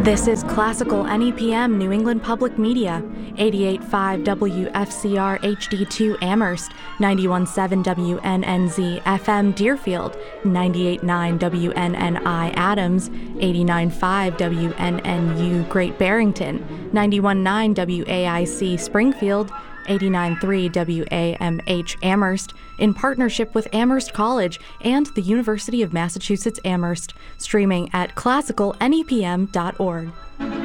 This is Classical NEPM New England Public Media, 88.5 WFCR HD2 Amherst, 91.7 WNNZ FM Deerfield, 98.9 WNNI Adams, 89.5 WNNU Great Barrington, 91.9 WAIC Springfield, 89.3 WAMH Amherst, in partnership with Amherst College and the University of Massachusetts Amherst, streaming at classicalnepm.org.